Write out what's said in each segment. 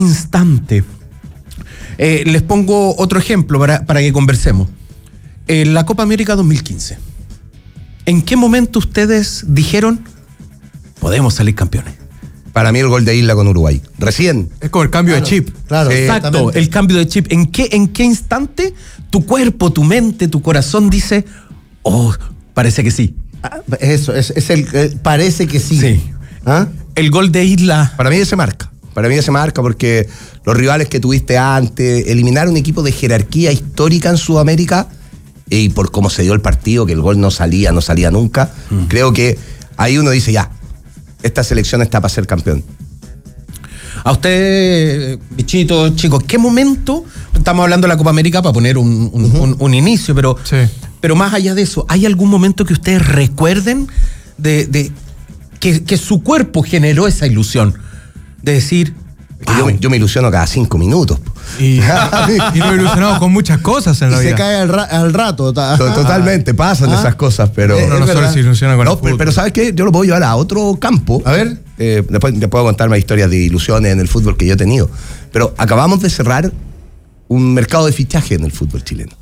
instante. Les pongo otro ejemplo para que conversemos. La Copa América 2015. ¿En qué momento ustedes dijeron podemos salir campeones? Para mí el gol de Isla con Uruguay. Recién. Es como el cambio de chip. Claro, Exacto, el cambio de chip. ¿En qué instante tu cuerpo, tu mente, tu corazón dice, oh, parece que sí? Eso, es parece que sí. Sí. ¿Ah? El gol de Isla. Para mí se marca. Para mí se marca porque los rivales que tuviste antes, eliminar un equipo de jerarquía histórica en Sudamérica, y por cómo se dio el partido, que el gol no salía nunca, creo que ahí uno dice, ya, esta selección está para ser campeón. A usted, Bichito, chicos, ¿qué momento? Estamos hablando de la Copa América para poner un inicio, pero, Sí. pero más allá de eso, ¿hay algún momento que ustedes recuerden de que su cuerpo generó esa ilusión? De decir, Yo me ilusiono cada 5 minutos. Y nos ilusionamos con muchas cosas en Y la se vida. cae al rato. Totalmente, pasan esas cosas, pero... Uno no solo se ilusiona con el No, fútbol. pero ¿sabes qué? Yo lo puedo llevar a otro campo. A ver. Después te puedo contar más historias de ilusiones en el fútbol que yo he tenido. Pero acabamos de cerrar un mercado de fichaje en el fútbol chileno.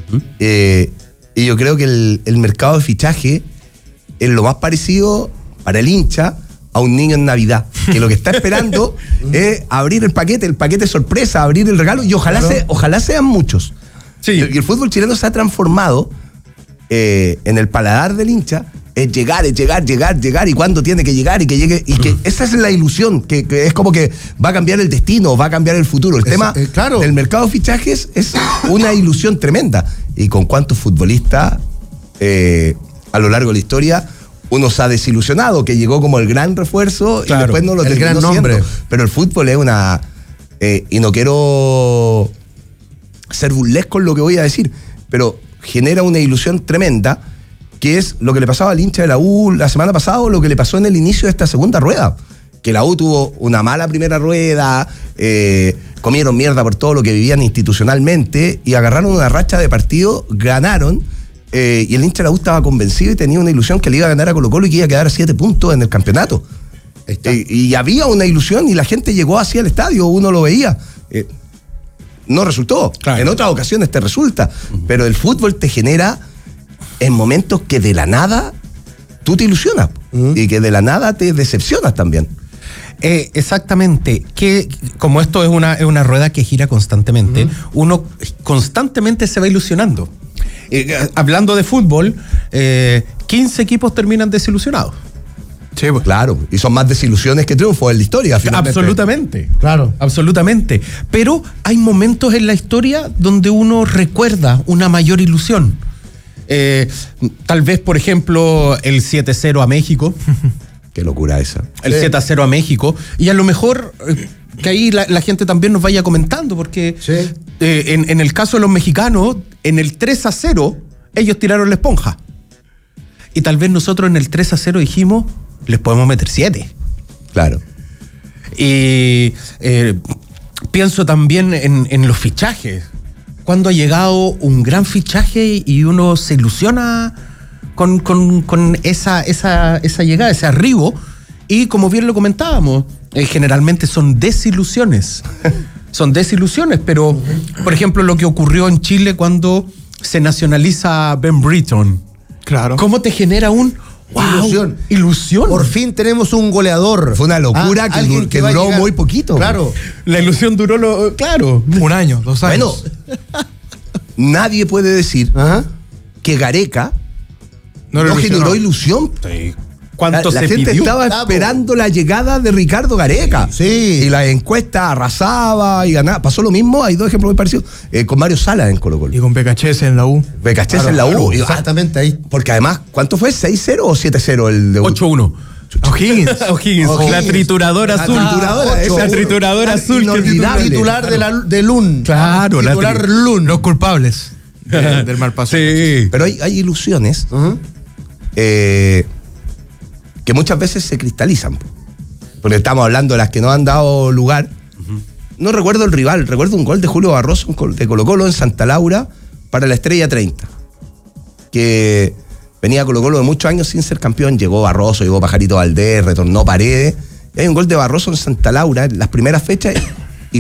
Y yo creo que el mercado de fichaje es lo más parecido para el hincha a un niño en Navidad, que lo que está esperando es abrir el paquete sorpresa, abrir el regalo, y ojalá sean muchos. Sí. Y el fútbol chileno se ha transformado en el paladar del hincha, es llegar, y cuándo tiene que llegar, y que llegue, y que esa es la ilusión, que es como que va a cambiar el destino, va a cambiar el futuro. El tema claro. del mercado de fichajes es una ilusión tremenda. Y con cuántos futbolistas a lo largo de la historia uno se ha desilusionado, que llegó como el gran refuerzo, claro, y después no lo el terminó gran nombre. siendo. Pero el fútbol es una... y no quiero ser burlesco en lo que voy a decir, pero genera una ilusión tremenda, que es lo que le pasaba al hincha de la U la semana pasada, o lo que le pasó en el inicio de esta segunda rueda. Que la U tuvo una mala primera rueda, comieron mierda por todo lo que vivían institucionalmente, y agarraron una racha de partido, ganaron, y el hincha de la U estaba convencido y tenía una ilusión que le iba a ganar a Colo-Colo y que iba a quedar a 7 puntos en el campeonato. Y había una ilusión y la gente llegó hacia el estadio, uno lo veía. No resultó. Claro. En otras ocasiones te resulta. Pero el fútbol te genera en momentos que de la nada tú te ilusionas y que de la nada te decepcionas también. Exactamente, que como esto es una rueda que gira constantemente, uno constantemente se va ilusionando. Hablando de fútbol, 15 equipos terminan desilusionados. Sí, pues. Claro, y son más desilusiones que triunfos en la historia, finalmente. Absolutamente. Claro. Absolutamente. Pero hay momentos en la historia donde uno recuerda una mayor ilusión. Tal vez, por ejemplo, el 7-0 a México. Qué locura esa. El 7-0 a México. Y a lo mejor que ahí la gente también nos vaya comentando, porque Sí. en el caso de los mexicanos, en el 3-0, ellos tiraron la esponja. Y tal vez nosotros en el 3-0 dijimos, les podemos meter 7. Claro. Y pienso también en los fichajes. Cuando ha llegado un gran fichaje y uno se ilusiona con esa llegada, ese arribo, y como bien lo comentábamos, generalmente son desilusiones. Son desilusiones, pero por ejemplo lo que ocurrió en Chile cuando se nacionaliza Ben Britton. Claro. ¿Cómo te genera un wow, ilusión? Por fin tenemos un goleador. Fue una locura alguien que va a duró llegar. muy poquito. Claro. La ilusión duró, claro. Un año, 2 años. Bueno, nadie puede decir Ajá. que Gareca No no lo generó ilusión. ¿Cuánto La se gente pidió? estaba esperando la llegada de Ricardo Gareca. Sí. Y la encuesta arrasaba y ganaba. Pasó lo mismo, hay 2 ejemplos muy parecidos, con Mario Salas en Colo-Colo. Y con Becachese en la U. Becachese en la U. Claro, Y- exactamente ahí. Porque además, ¿cuánto fue? ¿6-0 o 7-0 el de 8-1. O'Higgins. O'Higgins, la trituradora azul. esa La trituradora azul. inolvidable. Titular de Lun. Claro, la Titular Lun. Los culpables del mal paso. Sí. Pero hay ilusiones Ajá. que muchas veces se cristalizan. Porque estamos hablando de las que no han dado lugar. No recuerdo el rival, recuerdo un gol de Julio Barroso de Colo-Colo en Santa Laura para la Estrella 30. Que venía Colo-Colo de muchos años sin ser campeón. Llegó Barroso, llegó Pajarito Valdés, retornó Paredes. Y hay un gol de Barroso en Santa Laura en las primeras fechas